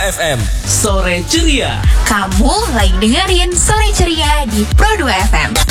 FM Sore Ceria. Kamu lagi dengerin Sore Ceria di Pro 2 FM.